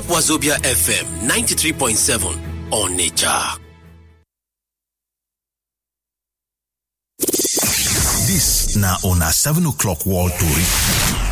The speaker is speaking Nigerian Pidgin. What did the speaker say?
Wazobia FM 93.7 on Nature. This na on a 7 o'clock world tour.